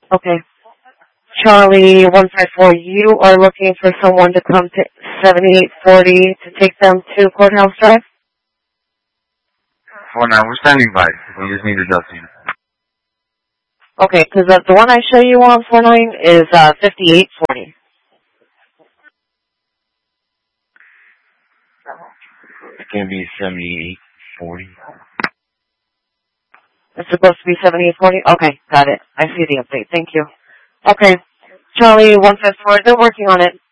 Okay. Charlie 154, you are looking for someone to come to 7840 to take them to Courthouse Drive? For now, we're standing by. We just need adjusting. Okay, because the one I show you on 49 is 5840. It's going to be 7840. It's supposed to be 7840? Okay, got it. I see the update. Thank you. Okay. Charlie 154, they're working on it.